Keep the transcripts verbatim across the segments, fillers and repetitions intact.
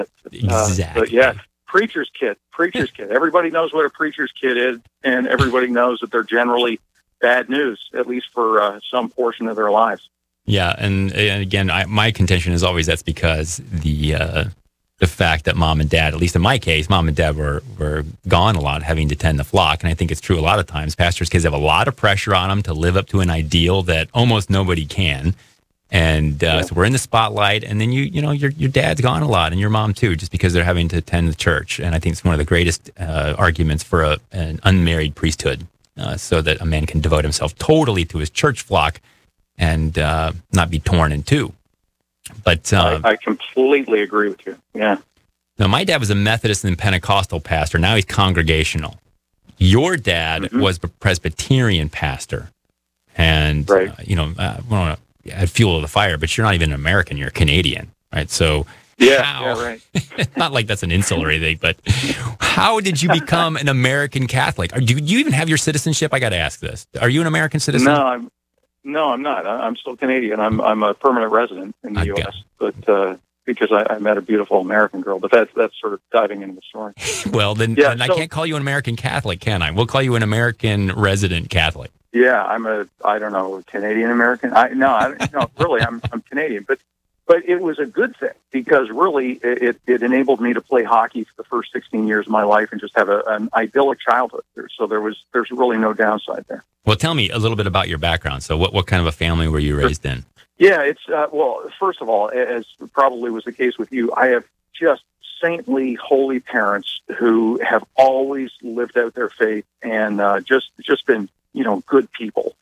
Exactly. Uh, but yeah, preacher's kid, preacher's kid. Everybody knows what a preacher's kid is, and everybody knows that they're generally bad news, at least for uh, some portion of their lives. Yeah, and, and again, I, my contention is always that's because the uh, the fact that mom and dad, at least in my case, mom and dad were were gone a lot, having to tend the flock, and I think it's true a lot of times. Pastors' kids have a lot of pressure on them to live up to an ideal that almost nobody can. And uh, yeah. so we're in the spotlight, and then you, you know, your your dad's gone a lot, and your mom too, just because they're having to attend the church. And I think it's one of the greatest uh, arguments for a, an unmarried priesthood, uh, so that a man can devote himself totally to his church flock and uh, not be torn in two. But uh, I, I completely agree with you. Yeah. Now, my dad was a Methodist and Pentecostal pastor. Now he's congregational. Your dad mm-hmm. was a Presbyterian pastor, and right. uh, you know, uh, well, add fuel to the fire, but you're not even an American, you're a Canadian, right? So yeah, how, yeah right. not like that's an insult or anything, but how did you become an American Catholic? Or do you even have your citizenship? I got to ask this. Are you an American citizen? No, I'm no, I'm not. I'm still Canadian. I'm I'm a permanent resident in the I U S, but uh, because I, I met a beautiful American girl, but that's that's sort of diving into the story. Well, then, yeah, then so, I can't call you an American Catholic, can I? We'll call you an American resident Catholic. Yeah, I'm a, I don't know, Canadian American. I no, I no, really, I'm I'm Canadian, but but it was a good thing because really it it enabled me to play hockey for the first sixteen years of my life and just have a, an idyllic childhood there. So there was there's really no downside there. Well, tell me a little bit about your background. So what what kind of a family were you raised in? Yeah, it's uh, well, first of all, as probably was the case with you, I have just saintly, holy parents who have always lived out their faith and uh, just just been. You know, good people.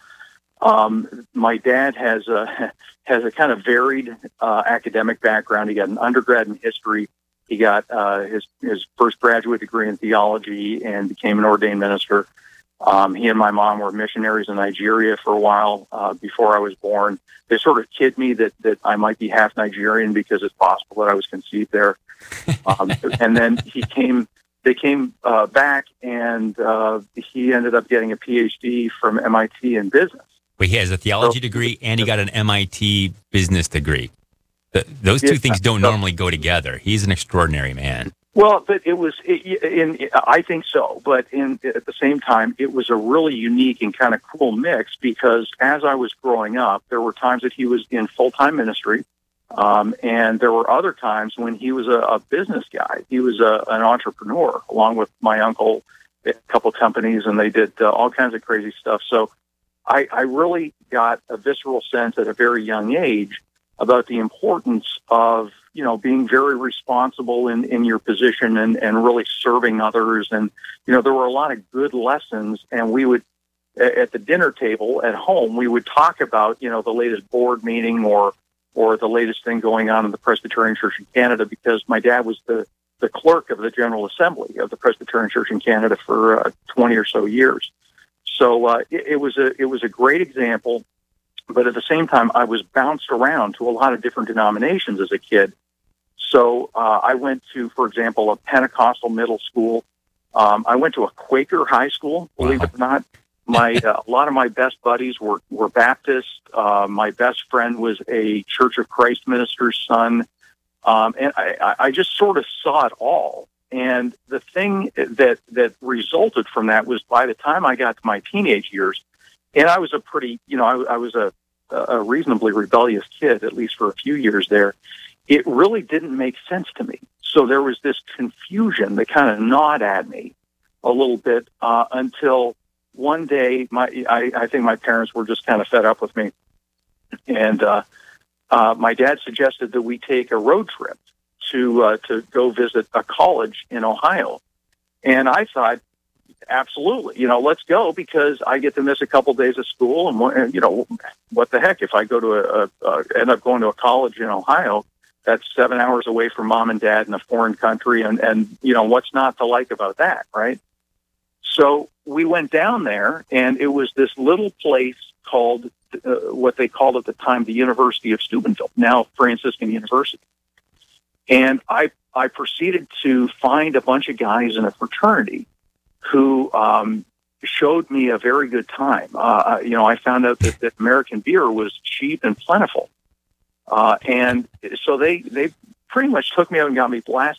Um, my dad has a has a kind of varied uh, academic background. He got an undergrad in history. He got uh, his his first graduate degree in theology and became an ordained minister. Um, he and my mom were missionaries in Nigeria for a while uh, before I was born. They sort of kid me that that I might be half Nigerian because it's possible that I was conceived there. Um, and then he came. They came uh, back, and uh, he ended up getting a P H D from M I T in business. Wait, he has a theology so, degree, and he got an M I T business degree. The, those two yeah, things don't so, normally go together. He's an extraordinary man. Well, but it was, in, in, I think so, but in, at the same time, it was a really unique and kind of cool mix because as I was growing up, there were times that he was in full-time ministry. Um, and there were other times when he was a, a business guy. He was a, an entrepreneur, along with my uncle, a couple companies, and they did uh, all kinds of crazy stuff. So I, I really got a visceral sense at a very young age about the importance of, you know, being very responsible in, in your position and, and really serving others. And, you know, there were a lot of good lessons, and we would, at the dinner table at home, we would talk about, you know, the latest board meeting or or the latest thing going on in the Presbyterian Church in Canada, because my dad was the, the clerk of the General Assembly of the Presbyterian Church in Canada for uh, twenty or so years. So uh, it, it was a it was a great example, but at the same time, I was bounced around to a lot of different denominations as a kid. So uh, I went to, for example, a Pentecostal middle school. Um, I went to a Quaker high school, believe wow. it or not. My uh, a lot of my best buddies were were Baptist. Uh, my best friend was a Church of Christ minister's son, um, and I, I just sort of saw it all. And the thing that that resulted from that was, by the time I got to my teenage years, and I was a pretty, you know, I, I was a a reasonably rebellious kid, at least for a few years there. It really didn't make sense to me. So there was this confusion that kind of gnawed at me a little bit uh, until. One day, my I, I think my parents were just kind of fed up with me, and uh, uh, my dad suggested that we take a road trip to uh, to go visit a college in Ohio, and I thought, absolutely, you know, let's go because I get to miss a couple days of school, and you know, what the heck if I go to a, a, a end up going to a college in Ohio, that's seven hours away from mom and dad in a foreign country, and and you know, what's not to like about that, right? So we went down there, and it was this little place called, uh, what they called at the time, the University of Steubenville, now Franciscan University. And I I proceeded to find a bunch of guys in a fraternity who um, showed me a very good time. Uh, you know, I found out that, that American beer was cheap and plentiful. Uh, and so they, they pretty much took me out and got me blasted